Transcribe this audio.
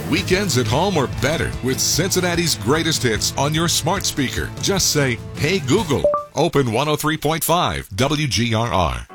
Weekends at home are better with Cincinnati's greatest hits on your smart speaker. Just say, "Hey Google, open 103.5 WGRR."